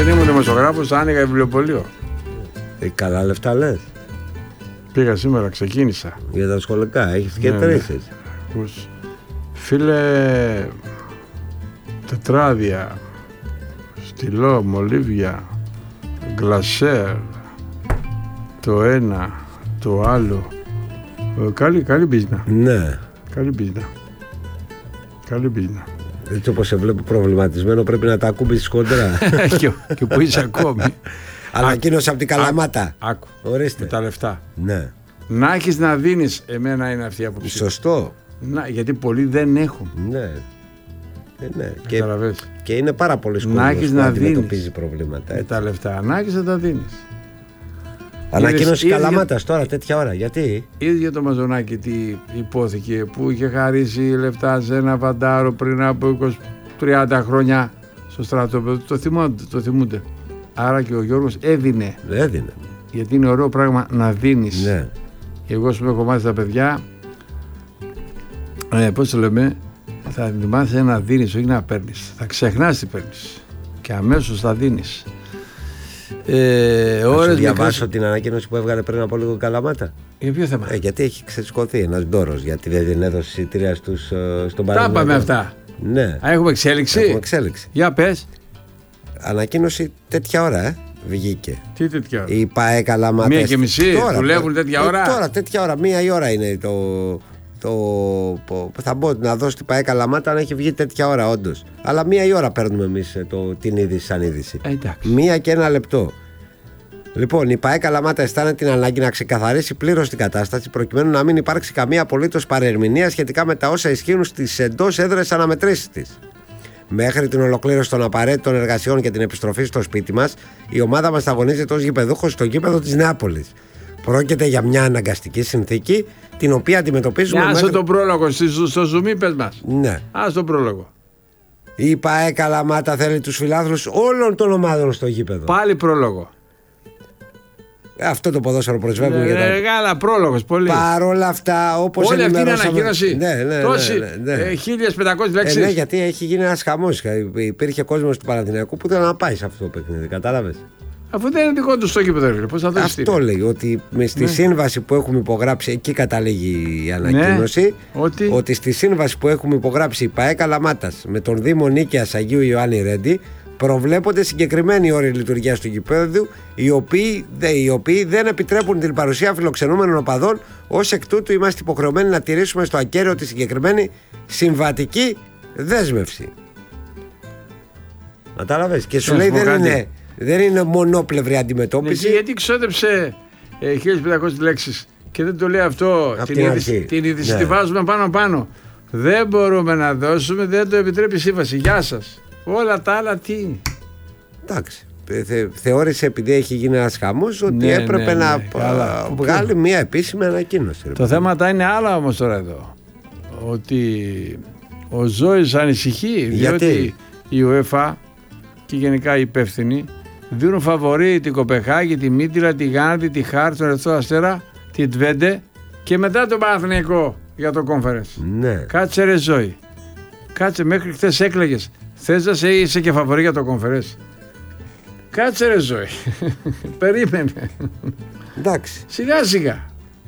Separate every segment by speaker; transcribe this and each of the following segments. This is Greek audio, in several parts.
Speaker 1: δεν ήμουν δημοσιογράφος, άνοιγα βιβλιοπωλείο.
Speaker 2: Καλά λεφτά λες.
Speaker 1: Πήγα σήμερα, ξεκίνησα.
Speaker 2: Για τα σχολικά, έχεις και τρεις.
Speaker 1: Φίλε, τετράδια, στυλό, μολύβια, γκλασέρ, το ένα, το άλλο. Καλή μπίζνα.
Speaker 2: Ναι.
Speaker 1: Καλή μπίζνα.
Speaker 2: Έτσι όπως σε βλέπω προβληματισμένο, πρέπει να τα ακούμπησεις κοντρά.
Speaker 1: Και που είσαι ακόμη.
Speaker 2: Ανακοίνωση από την Καλαμάτα.
Speaker 1: Άκου.
Speaker 2: Ορίστε.
Speaker 1: Με τα λεφτά.
Speaker 2: Ναι.
Speaker 1: Να έχεις να δίνεις, εμένα είναι αυτή η άποψη.
Speaker 2: Σωστό.
Speaker 1: Γιατί πολλοί δεν έχουν.
Speaker 2: Ναι. Ναι. Και είναι πάρα πολλοί κόσμος που αντιμετωπίζει προβλήματα.
Speaker 1: Με τα λεφτά. Να έχεις να τα δίνεις.
Speaker 2: Ανακοίνωση Καλαμάτας τώρα, τέτοια ώρα. Γιατί?
Speaker 1: Είδες για το Μαζονάκι τι υπόθηκε, που είχε χαρίσει λεφτά σε ένα φαντάρο πριν από 20-30 χρόνια στο στρατόπεδο. Το θυμούνται. Άρα και ο Γιώργος έδινε. Γιατί είναι ωραίο πράγμα να δίνεις.
Speaker 2: Ναι.
Speaker 1: Εγώ σου έχω μάθει τα παιδιά, πώς το λέμε, θα μάθεις να δίνεις, όχι να παίρνεις. Θα ξεχνάς τι παίρνεις και αμέσως θα δίνεις.
Speaker 2: Θα σου διαβάσω την ανακοίνωση που έβγαλε πριν από λίγο Καλαμάτα.
Speaker 1: Για ποιο θέμα?
Speaker 2: Γιατί έχει ξεσηκωθεί ένας ντόρος, γιατί δεν έδωσε εισιτήρια στον Παναθηναϊκό.
Speaker 1: Τα είπαμε αυτά.
Speaker 2: Ναι.
Speaker 1: Έχουμε εξέλιξη. Για πες.
Speaker 2: Ανακοίνωση τέτοια ώρα, βγήκε.
Speaker 1: Τι τέτοια ώρα?
Speaker 2: Η ΠΑΕ Καλαμάτα.
Speaker 1: 1:30 δουλεύουν τέτοια ώρα.
Speaker 2: Τώρα τέτοια ώρα, 1 η ώρα είναι θα μπω να δω στην ΠΑΕ Καλαμάτα αν έχει βγει τέτοια ώρα όντως. Αλλά 1 η ώρα παίρνουμε εμείς την είδηση σαν είδηση. 1 και 1 λεπτό. Λοιπόν, η ΠΑΕ Καλαμάτα αισθάνεται την ανάγκη να ξεκαθαρίσει πλήρως την κατάσταση προκειμένου να μην υπάρξει καμία απολύτως παρερμηνία σχετικά με τα όσα ισχύουν στις εντός έδρες αναμετρήσεις της. Μέχρι την ολοκλήρωση των απαραίτητων εργασιών και την επιστροφή στο σπίτι μας, η ομάδα μας αγωνίζεται ως γηπεδούχος στο γήπεδο της Νεάπολης. Πρόκειται για μια αναγκαστική συνθήκη την οποία αντιμετωπίζουμε.
Speaker 1: Άσο το πρόλογο, στο ζουμί πες μας.
Speaker 2: Ναι.
Speaker 1: Άσο το πρόλογο.
Speaker 2: Η ΠΑΕ Καλαμάτα θέλει τους φιλάθλους όλων των ομάδων στο γήπεδο.
Speaker 1: Πάλι πρόλογο.
Speaker 2: Αυτό το ποδόσφαιρο προσβεύουμε για τα.
Speaker 1: Μεγάλα πρόλογος, πολύ.
Speaker 2: Παρ' όλα αυτά, όπως
Speaker 1: όλη αυτή είναι ανακοίνωση.
Speaker 2: Τόση
Speaker 1: 1500 λέξεις.
Speaker 2: Ναι, γιατί έχει γίνει ένας χαμός. Υπήρχε κόσμος του Παναθηναϊκού που ήθελε να πάει σε αυτό το παιχνίδι. Κατάλαβες.
Speaker 1: Αφού δεν είναι δικό του στο γήπεδο, πώς θα δώσει.
Speaker 2: Αυτό λέει, ότι στη σύμβαση που έχουμε υπογράψει, εκεί καταλήγει η ανακοίνωση, ότι στη σύμβαση που έχουμε υπογράψει η ΠΑΕ Καλαμάτας με τον Δήμο Νίκαιας Αγίου Ιωάννη Ρέντι προβλέπονται συγκεκριμένοι όροι λειτουργίας του γηπέδου, οι οποίοι δεν επιτρέπουν την παρουσία φιλοξενούμενων οπαδών. Ως εκ τούτου είμαστε υποχρεωμένοι να τηρήσουμε στο ακέραιο τη συγκεκριμένη συμβατική δέσμευση. Κατάλαβες. Και σου λέει δεν είναι μονόπλευρη αντιμετώπιση.
Speaker 1: Γιατί ξόδεψε 1500 λέξεις και δεν το λέει αυτό. Την είδηση τη βάζουμε πάνω. Δεν μπορούμε να δώσουμε, δεν το επιτρέπει η σύμβαση. Γεια σας. Όλα τα άλλα τι.
Speaker 2: Εντάξει. Θεώρησε, επειδή έχει γίνει ένας χαμός, ότι έπρεπε να βγάλει μια επίσημη ανακοίνωση.
Speaker 1: Το θέμα είναι άλλα όμως τώρα εδώ. Ότι ο Ζώης ανησυχεί, διότι η UEFA και γενικά οι υπεύθυνοι δίνουν φαβορί την Κοπεχάγη, τη Μίτιλα, τη Γάνδη, τη Χάρτ, τον Ερυθρό Αστέρα, την Τβέντε και μετά τον Παναθηναϊκό για το conference.
Speaker 2: Ναι.
Speaker 1: Κάτσε ρε Ζώη. Κάτσε, μέχρι χθες έκλαιγες. Θες να είσαι και φαβορί για το conference. Κάτσε ρε Ζώη. Περίμενε.
Speaker 2: Εντάξει.
Speaker 1: Σιγά σιγά.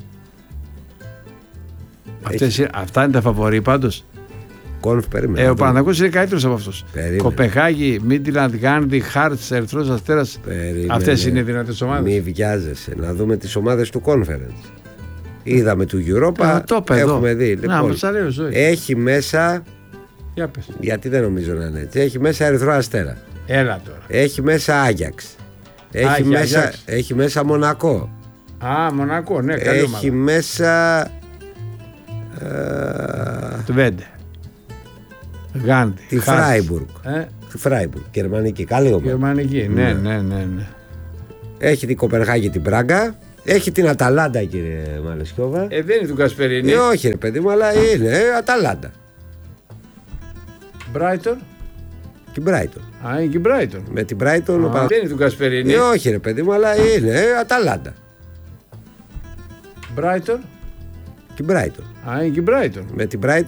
Speaker 1: Αυτά είναι τα φαβορί πάντως.
Speaker 2: Περίμενε.
Speaker 1: Ο Παναθηναϊκός είναι καλύτερος από αυτούς. Κοπεχάγη, Μίτιλαντ, Γάνδη, Χάρτς, Ερυθρός Αστέρας. Αυτές είναι οι δυνατές ομάδες.
Speaker 2: Μη βιάζεσαι. Να δούμε τις ομάδες του conference. Είδαμε του Europa. Έχουμε δει. Λοιπόν, έχει μέσα. Γιατί δεν νομίζω να είναι έτσι. Έχει μέσα Ερυθρό Αστέρα.
Speaker 1: Έλα τώρα.
Speaker 2: Έχει μέσα Άγιαξ. Έχει μέσα Μονακό.
Speaker 1: Μονακό, ναι, καλή ομάδα.
Speaker 2: Έχει μέσα
Speaker 1: Τβέντε. Γάντι.
Speaker 2: Τη Φράιμπουργκ. Τη Φράιμπουργκ. Γερμανική. Καλή ομάδα.
Speaker 1: Γερμανική, ναι.
Speaker 2: Έχει την Κοπενχάγη, την Πράγκα. Έχει την Αταλάντα, κύριε Μαλεσιόβα.
Speaker 1: Δεν είναι του Κασπερίνη.
Speaker 2: Όχι, ρε παιδί μου, αλλά είναι Αταλάντα.
Speaker 1: Μπράιτον.
Speaker 2: Την Μπράιτον.
Speaker 1: Είναι και Μπράιτον.
Speaker 2: Με την Μπράιτον.
Speaker 1: Δεν είναι του Κασπερίνη.
Speaker 2: Όχι, ρε παιδί μου, αλλά είναι Αταλάντα.
Speaker 1: Μπράιτον.
Speaker 2: Την Μπράιτον.
Speaker 1: Είναι και Μπράιτον.
Speaker 2: Με την Μπράιτον.